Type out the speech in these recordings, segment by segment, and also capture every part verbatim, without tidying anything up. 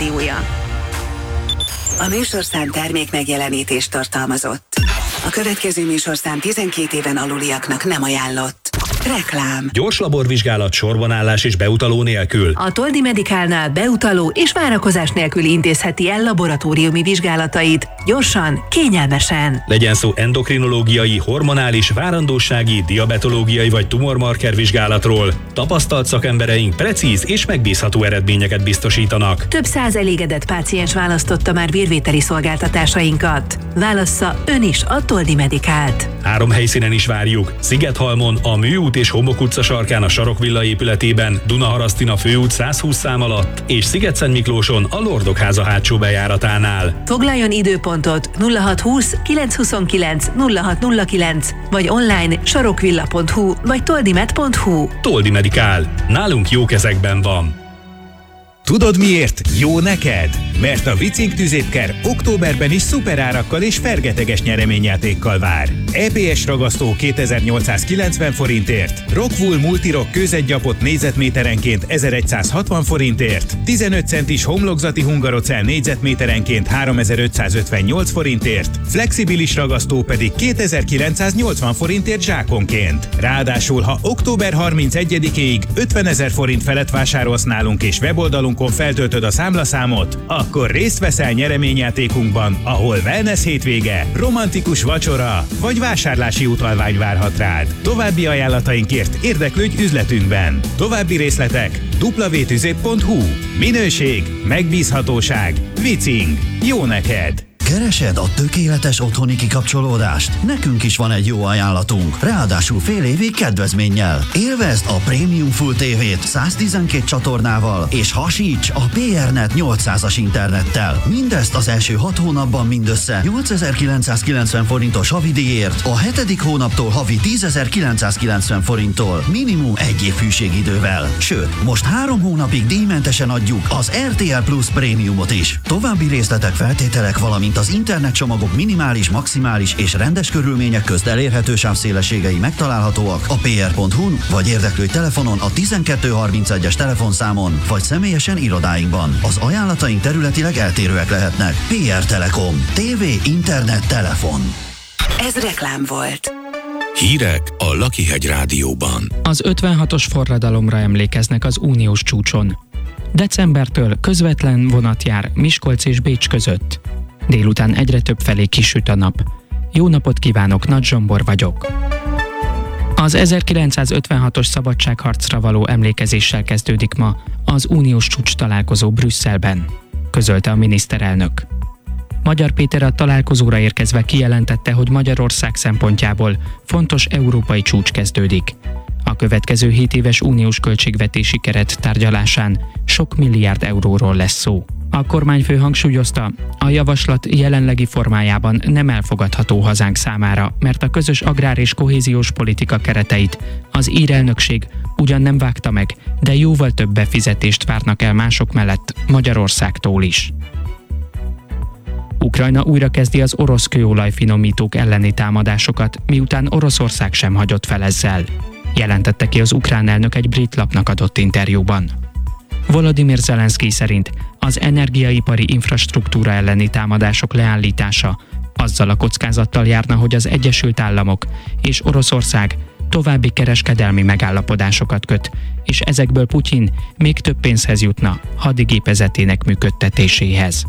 rádiója. A műsorszám termék megjelenítést tartalmazott. A következő műsorszám tizenkét éven aluliaknak nem ajánlott. Reklám. Gyors laborvizsgálat, sorbanállás és beutaló nélkül. A Toldi Medicalnál beutaló és várakozás nélkül intézheti el laboratóriumi vizsgálatait, gyorsan, kényelmesen. Legyen szó endokrinológiai, hormonális, várandósági, diabetológiai vagy tumormarker vizsgálatról. Tapasztalt szakembereink precíz és megbízható eredményeket biztosítanak. Több száz elégedett páciens választotta már vérvételi szolgáltatásainkat. Válassza ön is a Toldi Medicalt. Három helyszínen is várjuk. Szigethalmon, a Műút és Homok utca sarkán a Sarokvilla épületében, Dunaharasztin a Főút száz húsz szám alatt, és Szigetszentmiklóson a Lordok háza hátsó bejáratánál. Foglaljon időpontot nulla hat húsz kilenc huszonkilenc nulla hat nulla kilenc vagy online sarokvilla pont hu vagy toldimed pont hu. Toldi Medical. Nálunk jó kezekben van. Tudod miért jó neked? Mert a Vicing tüzétker októberben is szuperárakkal és fergeteges nyereményjátékkal vár. é pé es ragasztó kétezer-nyolcszázkilencven forintért, Rockwool Multirock kőzetgyapot négyzetméterenként ezer-egyszázhatvan forintért, tizenöt centis homlokzati hungarocell négyzetméterenként háromezer-ötszázötvennyolc forintért, flexibilis ragasztó pedig kétezer-kilencszáznyolcvan forintért zsákonként. Ráadásul, ha október harmincegyedikéig ötvenezer forint felett vásárolsz nálunk és weboldalunkon feltöltöd a számlaszámot, akkor részt veszel nyereményjátékunkban, ahol wellness hétvége, romantikus vacsora vagy vásárlási utalvány várhat rád. További ajánlatainkért érdeklődj üzletünkben. További részletek dupla vé tüzép pont hu. Minőség, megbízhatóság, Vicing. Jó neked! Keresed a tökéletes otthoni kikapcsolódást? Nekünk is van egy jó ajánlatunk, ráadásul fél évig kedvezménnyel. Élvezd a Premium Full té vét száztizenkét csatornával, és hasíts a pé er net nyolcszázas internettel. Mindezt az első hat hónapban mindössze nyolcezer-kilencszázkilencven forintos havidíjért, a hetedik hónaptól havi tízezer-kilencszázkilencven forinttól, minimum egy év hűségidővel. Sőt, most három hónapig díjmentesen adjuk az er té el Plus Prémiumot is. További részletek, feltételek, valamint az internetcsomagok minimális, maximális és rendes körülmények közt elérhető sávszélességei megtalálhatóak a pé er pont hu-n, vagy érdeklődj telefonon a tizenkettő harmincegyes telefonszámon, vagy személyesen irodáinkban. Az ajánlataink területileg eltérőek lehetnek. pé er Telekom. Tévé, internet, telefon. Ez reklám volt. Hírek a Lakihegy Rádióban. Az ötvenhatos forradalomra emlékeznek az uniós csúcson. Decembertől közvetlen vonat jár Miskolc és Bécs között. Délután egyre több felé kisüt a nap. Jó napot kívánok, Nagy Zsombor vagyok. Az ezerkilencszázötvenhatos szabadságharcra való emlékezéssel kezdődik ma az uniós csúcs találkozó Brüsszelben, közölte a miniszterelnök. Magyar Péter a találkozóra érkezve kijelentette, hogy Magyarország szempontjából fontos európai csúcs kezdődik. A következő hét éves uniós költségvetési keret tárgyalásán sok milliárd euróról lesz szó. A kormányfő hangsúlyozta, a javaslat jelenlegi formájában nem elfogadható hazánk számára, mert a közös agrár- és kohéziós politika kereteit az ír elnökség ugyan nem vágta meg, de jóval több befizetést várnak el mások mellett Magyarországtól is. Ukrajna újra kezdi az orosz kőolajfinomítók elleni támadásokat, miután Oroszország sem hagyott fel ezzel, jelentette ki az ukrán elnök egy brit lapnak adott interjúban. Volodymyr Zelenszkij szerint az energiaipari infrastruktúra elleni támadások leállítása azzal a kockázattal járna, hogy az Egyesült Államok és Oroszország további kereskedelmi megállapodásokat köt, és ezekből Putyin még több pénzhez jutna hadigépezetének működtetéséhez.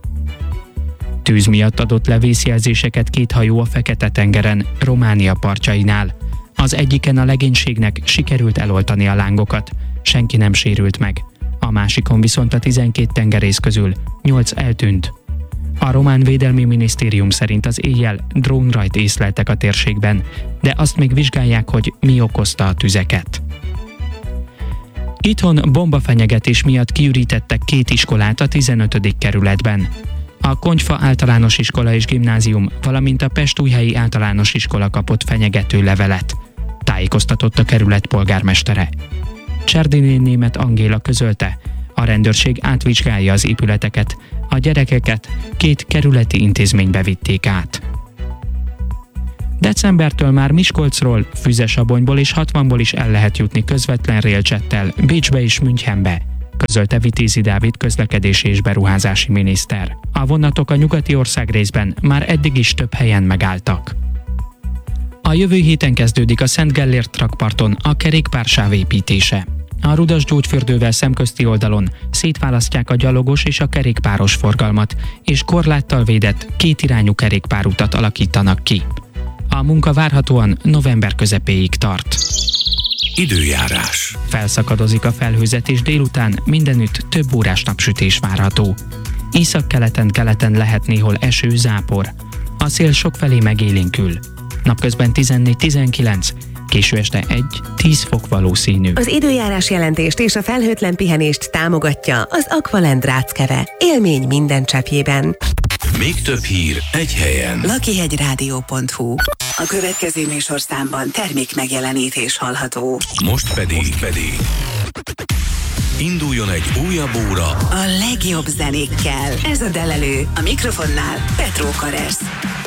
Tűz miatt adott le vészjelzéseket két hajó a Fekete-tengeren, Románia partjainál. Az egyiken a legénységnek sikerült eloltani a lángokat, senki nem sérült meg. A másikon viszont a tizenkét tengerész közül nyolc eltűnt. A román védelmi minisztérium szerint az éjjel drónrajt észleltek a térségben, de azt még vizsgálják, hogy mi okozta a tüzeket. Itthon bombafenyegetés miatt kiürítettek két iskolát a tizenötödik kerületben. A Konyfa általános iskola és gimnázium, valamint a Pestújhelyi általános iskola kapott fenyegető levelet, tájékoztatott a kerület polgármestere. Cserdiné Németh Angéla közölte, a rendőrség átvizsgálja az épületeket, a gyerekeket két kerületi intézménybe vitték át. Decembertől már Miskolcról, Füzesabonyból és hatvanból is el lehet jutni közvetlen railjettel Bécsbe és Münchenbe, közölte Vitézi Dávid közlekedési és beruházási miniszter. A vonatok a nyugati országrészben már eddig is több helyen megálltak. A jövő héten kezdődik a Szent Gellért rakparton a kerékpársáv építése. A Rudas gyógyfürdővel szemközti oldalon szétválasztják a gyalogos és a kerékpáros forgalmat, és korláttal védett kétirányú kerékpárutat alakítanak ki. A munka várhatóan november közepéig tart. Időjárás. Felszakadozik a felhőzet, és délután mindenütt több órás napsütés várható. Északkeleten, keleten lehet néhol eső, zápor. A szél sokfelé megélénkül. Napközben tizennégy-tizenkilenc, késő este egy-tíz fok valószínű. Az időjárás jelentést és a felhőtlen pihenést támogatja az Aqualend ráckeve. Élmény minden cseppjében. Még több hír egy helyen. lakihegyrádió pont hu. A következő műsorszámban termék megjelenítés hallható. Most pedig, Most pedig induljon egy újabb óra a legjobb zenékkel. Ez a Delelő. A mikrofonnál Petró Karesz.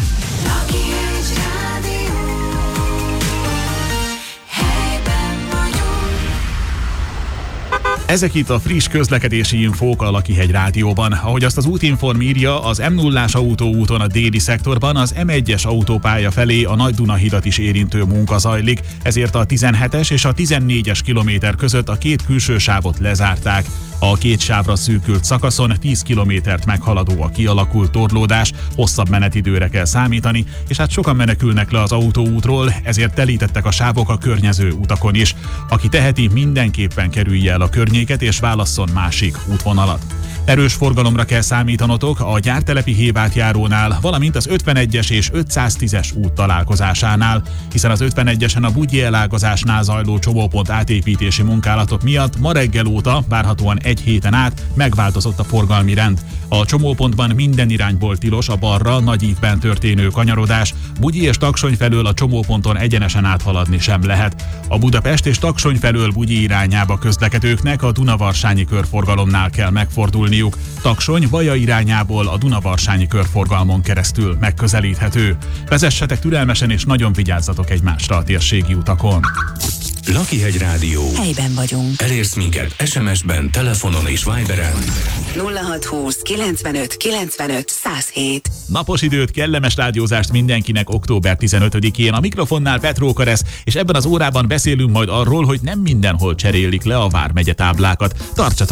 Ezek itt a friss közlekedési infók a Lakihegy Rádióban. Ahogy azt az Útinform írja, az em nullás autóúton a déli szektorban az em egyes autópálya felé a Nagy-Duna-hidat is érintő munka zajlik, ezért a tizenhetes és a tizennégyes kilométer között a két külső sávot lezárták. A két sávra szűkült szakaszon tíz kilométert meghaladó a kialakult torlódás, hosszabb menetidőre kell számítani, és hát sokan menekülnek le az autóútról, ezért telítettek a sávok a környező utakon is. Aki teheti, mindenképpen kerülje el a környéket és válasszon másik útvonalat. Erős forgalomra kell számítanotok a Gyártelepi Hévátjárónál, valamint az ötvenegyes és ötszáztízes út találkozásánál, hiszen az ötvenegyesen a Bugyi elágazásnál zajló csomópont átépítési munkálatok miatt ma reggel óta, várhatóan egy héten át megváltozott a forgalmi rend. A csomópontban minden irányból tilos a balra nagyívben történő kanyarodás, Bugyi és Taksony felől a csomóponton egyenesen áthaladni sem lehet. A Budapest és Taksony felől Bugyi irányába közlekedőknek a Dunavarsanyi körforgalomnál kell megfordulni. Taksony Baja irányából a Dunavarsanyi körforgalmon keresztül megközelíthető. Vezessetek türelmesen és nagyon vigyázzatok egymásra a térségi utakon. Lakihegy Rádió. Helyben vagyunk. Elérsz minket es em es-ben, telefonon és Viberen. nulla hat húsz kilencvenöt kilencvenöt száz hét. Napos időt, kellemes rádiózást mindenkinek október tizenötödikén. A mikrofonnál Petró Karesz, és ebben az órában beszélünk majd arról, hogy nem mindenhol cserélik le a vármegye táblákat. Tartsatok